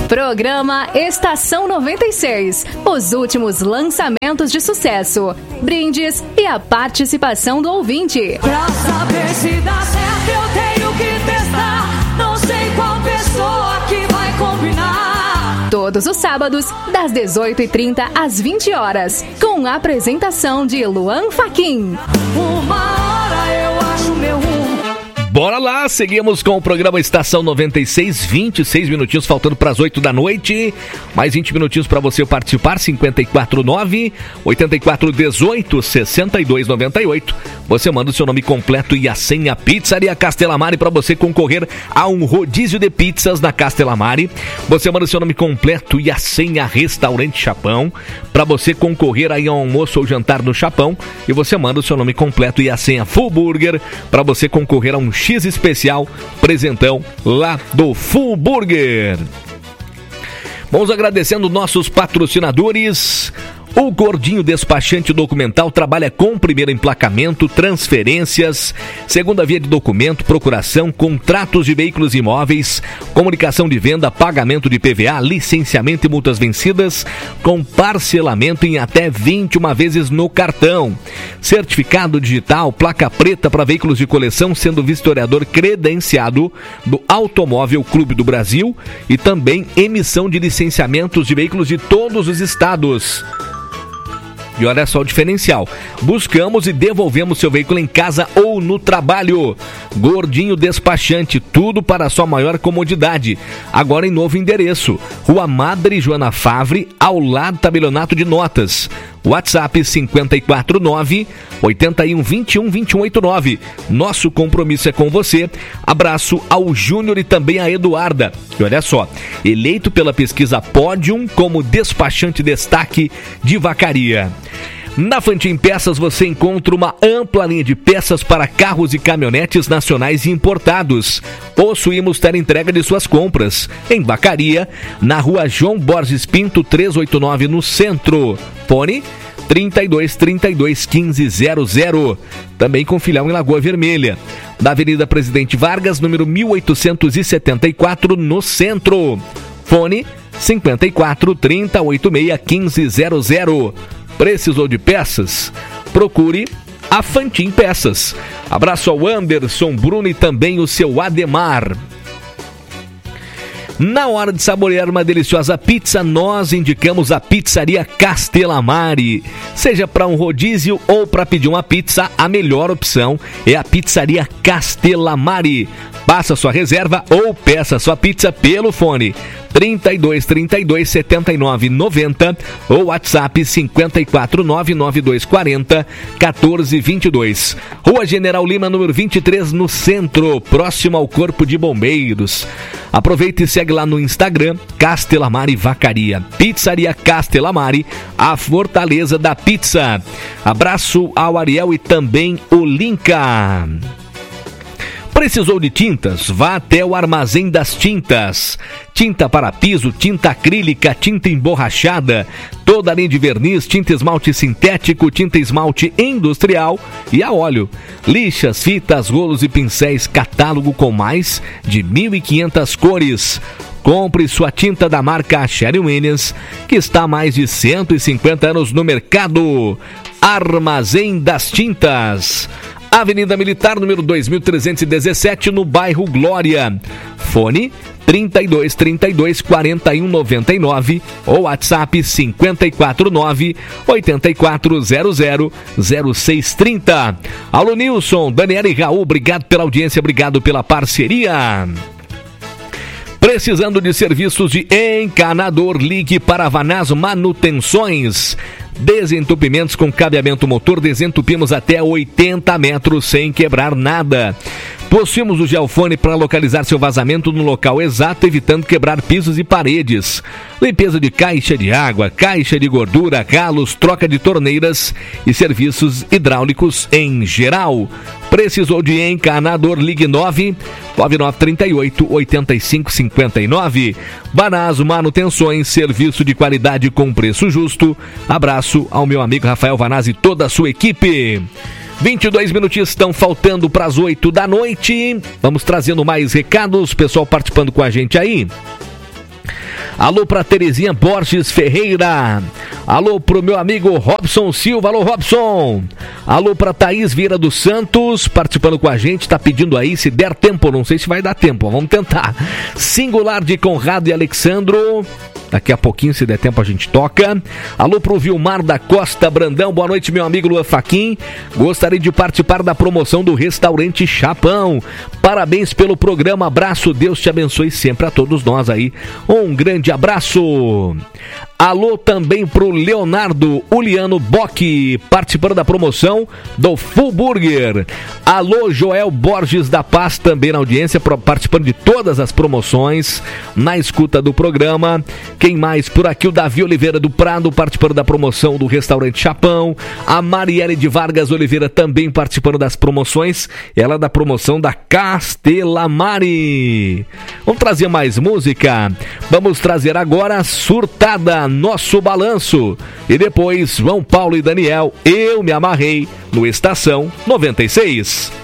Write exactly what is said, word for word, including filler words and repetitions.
Programa Estação noventa e seis. Os últimos lançamentos de sucesso, brindes e a participação do ouvinte. Pra saber se dá certo eu tenho que testar. Não sei qual pessoa que vai combinar. Todos os sábados, das dezoito e trinta às vinte horas. Com a apresentação de Luan Fachin. Uma hora eu acho meu rumo. Bora lá, seguimos com o programa Estação noventa e seis, vinte e seis minutinhos faltando para as oito da noite. Mais vinte minutinhos para você participar, cinquenta e quatro nove, oitenta e quatro dezoito, sessenta e dois noventa e oito. Você manda o seu nome completo e a senha. Pizzaria Castelamari para você concorrer a um rodízio de pizzas na Castelamari. Você manda o seu nome completo e a senha Restaurante Chapão para você concorrer aí a um almoço ou jantar no Chapão. E você manda o seu nome completo e a senha Full Burger para você concorrer a um X especial presentão lá do Full Burger. Vamos agradecendo nossos patrocinadores. O Gordinho Despachante Documental trabalha com primeiro emplacamento, transferências, segunda via de documento, procuração, contratos de veículos e imóveis, comunicação de venda, pagamento de P V A, licenciamento e multas vencidas, com parcelamento em até vinte e uma vezes no cartão. Certificado digital, placa preta para veículos de coleção, sendo vistoriador credenciado do Automóvel Clube do Brasil e também emissão de licenciamentos de veículos de todos os estados. E olha só o diferencial. Buscamos e devolvemos seu veículo em casa ou no trabalho. Gordinho Despachante, tudo para a sua maior comodidade. Agora em novo endereço. Rua Madre Joana Favre, ao lado do tabelionato de notas. WhatsApp cinquenta e quatro nove, oitenta e um, vinte e um, vinte e um, oitenta e nove. Nosso compromisso é com você. Abraço ao Júnior e também à Eduarda. E olha só, eleito pela pesquisa Podium como despachante destaque de Vacaria. Na Fantin Peças você encontra uma ampla linha de peças para carros e caminhonetes nacionais e importados. Possuímos entrega de suas compras em Vacaria, na rua João Borges Pinto, trezentos e oitenta e nove, no centro. Fone trinta e dois, trinta e dois, quinze, zero zero. Também com filial em Lagoa Vermelha. Na Avenida Presidente Vargas, número mil oitocentos e setenta e quatro, no centro. Fone cinquenta e quatro, trinta, oitenta e seis, quinze, zero zero. Precisou de peças? Procure a Fantin Peças. Abraço ao Anderson, Bruno e também o seu Ademar. Na hora de saborear uma deliciosa pizza, nós indicamos a Pizzaria Castelamari. Seja para um rodízio ou para pedir uma pizza, a melhor opção é a Pizzaria Castelamari. Faça sua reserva ou peça sua pizza pelo fone trinta e dois, trinta e dois, setenta e nove, noventa ou WhatsApp cinquenta e quatro nove, nove dois quatro zero, quatorze vinte e dois. Rua General Lima, número vinte e três, no centro, próximo ao Corpo de Bombeiros. Aproveite e segue lá no Instagram, Castelamari Vacaria. Pizzaria Castelamari, a fortaleza da pizza. Abraço ao Ariel e também o Linka. Precisou de tintas? Vá até o Armazém das Tintas. Tinta para piso, tinta acrílica, tinta emborrachada, toda a linha de verniz, tinta esmalte sintético, tinta esmalte industrial e a óleo. Lixas, fitas, rolos e pincéis, catálogo com mais de mil e quinhentas cores. Compre sua tinta da marca Sherwin Williams, que está há mais de cento e cinquenta anos no mercado. Armazém das Tintas. Avenida Militar, número dois mil trezentos e dezessete, no bairro Glória. Fone trinta e dois, trinta e dois, quarenta e um, noventa e nove ou WhatsApp cinquenta e quatro nove, oitenta e quatro, zero zero, zero seis trinta. Alô Nilson, Daniela e Raul, obrigado pela audiência, obrigado pela parceria. Precisando de serviços de encanador, ligue para Vanaz Manutenções. Desentupimentos com cabeamento motor, desentupimos até oitenta metros sem quebrar nada. Possuímos o Geofone para localizar seu vazamento no local exato, evitando quebrar pisos e paredes. Limpeza de caixa de água, caixa de gordura, ralos, troca de torneiras e serviços hidráulicos em geral. Precisou de encanador? Ligue nove nove nove três oito, oito cinco cinco nove. Banazo Manutenções, serviço de qualidade com preço justo. Abraço ao meu amigo Rafael Vanaz e toda a sua equipe. vinte e dois minutinhos estão faltando para as oito da noite. Vamos trazendo mais recados, pessoal participando com a gente aí. Alô pra Terezinha Borges Ferreira. Alô pro meu amigo Robson Silva. Alô, Robson. Alô pra Thaís Vieira dos Santos, participando com a gente, tá pedindo aí, se der tempo, não sei se vai dar tempo, vamos tentar. Singular de Conrado e Alexandro. Daqui a pouquinho, se der tempo, a gente toca. Alô pro Vilmar da Costa Brandão. Boa noite, meu amigo Luan Faquin. Gostaria de participar da promoção do Restaurante Chapão. Parabéns pelo programa. Abraço. Deus te abençoe sempre a todos nós aí. Um grande abraço. Alô também pro Leonardo Uliano Bock, participando da promoção do Full Burger. Alô Joel Borges da Paz, também na audiência, participando de todas as promoções, na escuta do programa. Quem mais por aqui? O Davi Oliveira do Prado, participando da promoção do Restaurante Chapão. A Marielle de Vargas Oliveira também participando das promoções. Ela da promoção da Castelamari. Vamos trazer mais música? Vamos trazer agora Surtada, Nosso Balanço. E depois, João Paulo e Daniel, Eu Me Amarrei, no Estação noventa e seis.